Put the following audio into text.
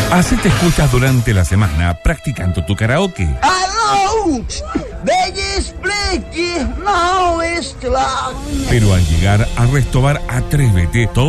Así te escuchas durante la semana practicando tu karaoke. ¡Aló! ¡Belli explique! ¡No es claro! Pero al llegar a Restobar, atrévete.